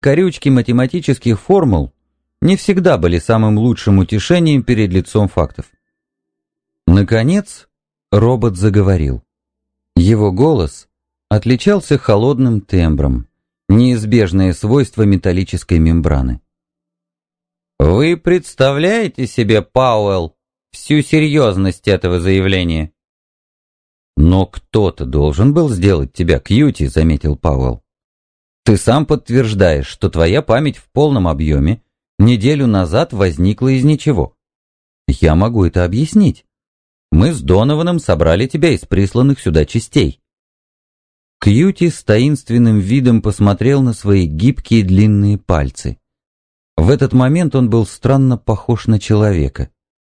Корючки математических формул не всегда были самым лучшим утешением перед лицом фактов. Наконец, робот заговорил. Его голос отличался холодным тембром, неизбежное свойство металлической мембраны. «Вы представляете себе, Пауэлл, всю серьезность этого заявления?» «Но кто-то должен был сделать тебя, Кьюти», — заметил Пауэлл. «Ты сам подтверждаешь, что твоя память в полном объеме неделю назад возникла из ничего. Я могу это объяснить. Мы с Донованом собрали тебя из присланных сюда частей». Кьюти с таинственным видом посмотрел на свои гибкие длинные пальцы. В этот момент он был странно похож на человека.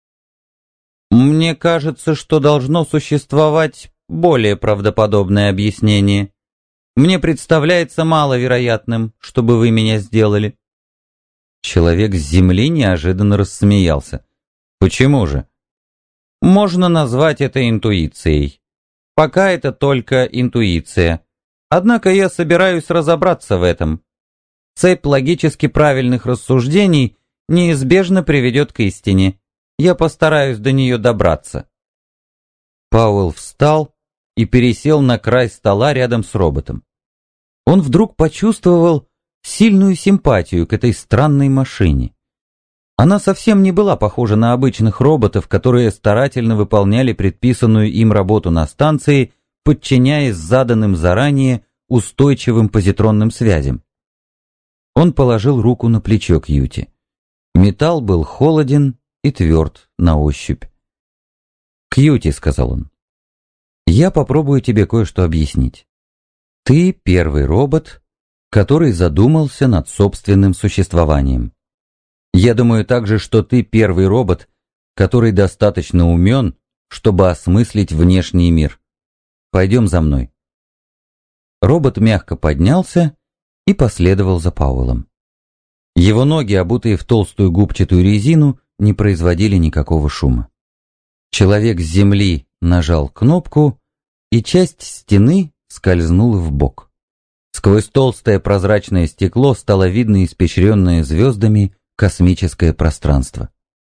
«Мне кажется, что должно существовать более правдоподобное объяснение. Мне представляется маловероятным, чтобы вы меня сделали». Человек с земли неожиданно рассмеялся. «Почему же?» «Можно назвать это интуицией. Пока это только интуиция. Однако я собираюсь разобраться в этом. Цепь логически правильных рассуждений неизбежно приведет к истине. Я постараюсь до нее добраться». Пауэлл встал и пересел на край стола рядом с роботом. Он вдруг почувствовал сильную симпатию к этой странной машине. Она совсем не была похожа на обычных роботов, которые старательно выполняли предписанную им работу на станции, подчиняясь заданным заранее устойчивым позитронным связям. Он положил руку на плечо Кьюти. Металл был холоден и тверд на ощупь. «Кьюти», — сказал он, — «я попробую тебе кое-что объяснить. Ты первый робот, который задумался над собственным существованием. Я думаю также, что ты первый робот, который достаточно умен, чтобы осмыслить внешний мир. Пойдем за мной». Робот мягко поднялся и последовал за Пауэллом. Его ноги, обутые в толстую губчатую резину, не производили никакого шума. Человек с земли нажал кнопку, и часть стены скользнула вбок. Сквозь толстое прозрачное стекло стало видно испещренное звездами космическое пространство.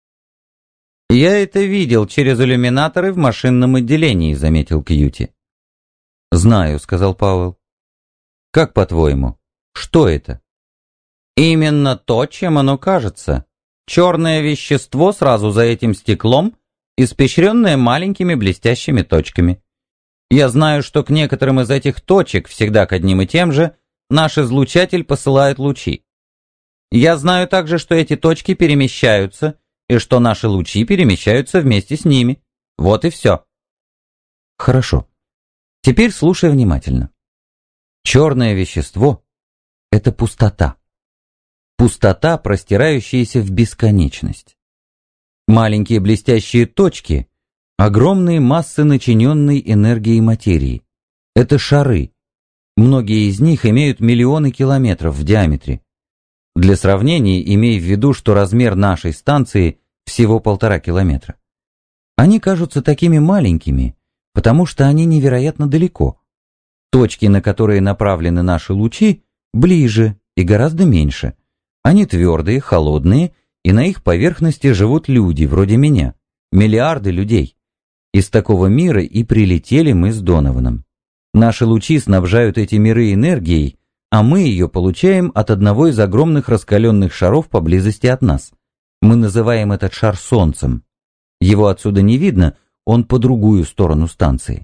«Я это видел через иллюминаторы в машинном отделении», — заметил Кьюти. «Знаю», — сказал Пауэлл. «Как по-твоему, что это?» «Именно то, чем оно кажется. Черное вещество сразу за этим стеклом, испещренное маленькими блестящими точками. Я знаю, что к некоторым из этих точек, всегда к одним и тем же, наш излучатель посылает лучи. Я знаю также, что эти точки перемещаются, и что наши лучи перемещаются вместе с ними. Вот и все». «Хорошо. Теперь слушай внимательно. Черное вещество — это пустота. Пустота, простирающаяся в бесконечность. Маленькие блестящие точки — огромные массы начиненной энергией материи. Это шары. Многие из них имеют миллионы километров в диаметре. Для сравнения, имей в виду, что размер нашей станции всего 1,5 километра. Они кажутся такими маленькими, потому что они невероятно далеко. Точки, на которые направлены наши лучи, ближе и гораздо меньше. Они твердые, холодные, и на их поверхности живут люди, вроде меня, миллиарды людей. Из такого мира и прилетели мы с Донованом. Наши лучи снабжают эти миры энергией, а мы ее получаем от одного из огромных раскаленных шаров поблизости от нас. Мы называем этот шар Солнцем. Его отсюда не видно, он по другую сторону станции.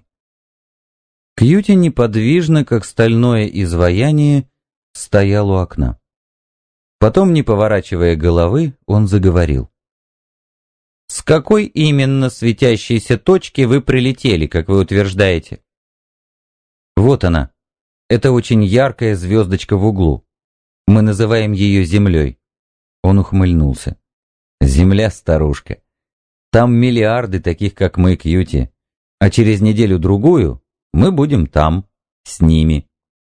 Кьюти неподвижно, как стальное изваяние, стоял у окна. Потом, не поворачивая головы, он заговорил. «С какой именно светящейся точки вы прилетели, как вы утверждаете?» «Вот она. Это очень яркая звездочка в углу. Мы называем ее Землей». Он ухмыльнулся. «Земля, старушка. Там миллиарды таких, как мы, Кьюти. А через неделю-другую мы будем там, с ними».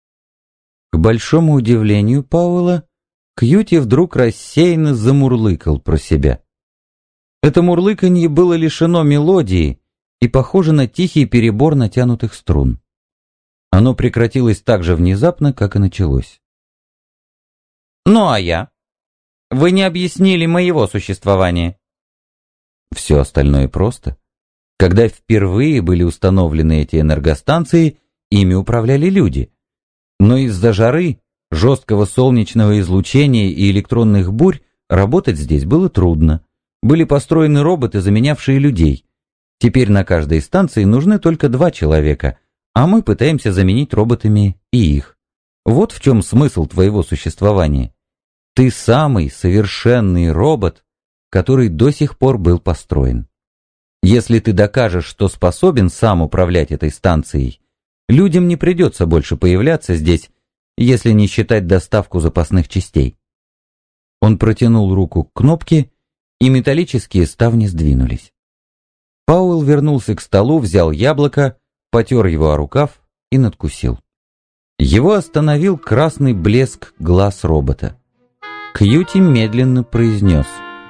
К большому удивлению Пауэлла, Кьюти вдруг рассеянно замурлыкал про себя. Это мурлыканье было лишено мелодии и похоже на тихий перебор натянутых струн. Оно прекратилось так же внезапно, как и началось. Ну а я? Вы не объяснили моего существования. Все остальное просто. Когда впервые были установлены эти энергостанции, ими управляли люди. Но из-за жары, жесткого солнечного излучения и электронных бурь работать здесь было трудно. Были построены роботы, заменявшие людей. Теперь на каждой станции нужны только 2 человека, а мы пытаемся заменить роботами и их. Вот в чем смысл твоего существования. Ты самый совершенный робот, который до сих пор был построен. Если ты докажешь, что способен сам управлять этой станцией, людям не придется больше появляться здесь, если не считать доставку запасных частей. Он протянул руку к кнопке, и металлические ставни сдвинулись. Пауэлл вернулся к столу, взял яблоко, потер его о рукав и надкусил. Его остановил красный блеск глаз робота. Кьюти медленно произнес: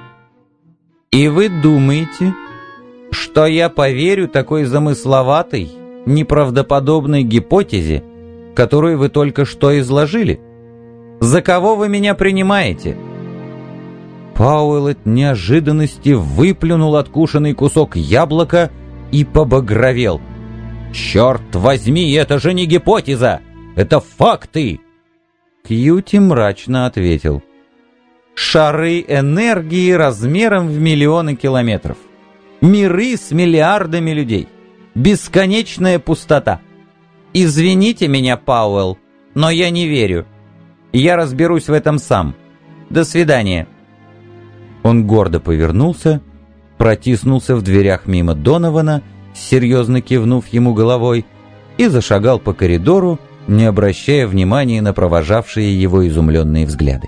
«И вы думаете, что я поверю такой замысловатой, неправдоподобной гипотезе, которую вы только что изложили? За кого вы меня принимаете?» Пауэлл от неожиданности выплюнул откушенный кусок яблока и побагровел. «Черт возьми, это же не гипотеза! Это факты!» Кьюти мрачно ответил: «Шары энергии размером в миллионы километров. Миры с миллиардами людей. Бесконечная пустота. Извините меня, Пауэлл, но я не верю. Я разберусь в этом сам. До свидания». Он гордо повернулся, протиснулся в дверях мимо Донована, серьезно кивнув ему головой, и зашагал по коридору, не обращая внимания на провожавшие его изумленные взгляды.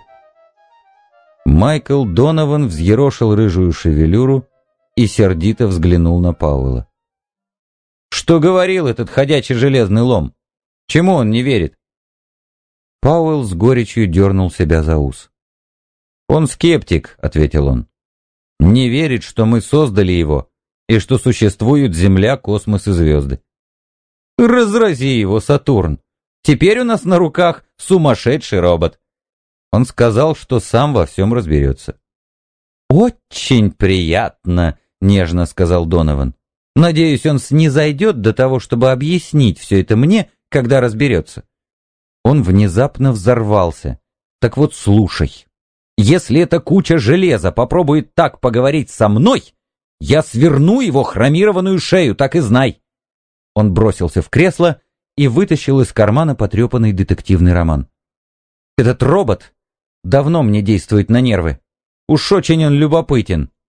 Майкл Донован взъерошил рыжую шевелюру и сердито взглянул на Пауэлла. «Что говорил этот ходячий железный лом? Чему он не верит?» Пауэлл с горечью дернул себя за ус. «Он скептик», — ответил он. «Не верит, что мы создали его и что существуют Земля, космос и звезды». «Разрази его, Сатурн! Теперь у нас на руках сумасшедший робот». Он сказал, что сам во всем разберется. «Очень приятно», — нежно сказал Донован. «Надеюсь, он снизойдет до того, чтобы объяснить все это мне, когда разберется». Он внезапно взорвался. «Так вот, слушай. Если эта куча железа попробует так поговорить со мной, я сверну его хромированную шею, так и знай». Он бросился в кресло и вытащил из кармана потрепанный детективный роман. «Этот робот давно мне действует на нервы. Уж очень он любопытен.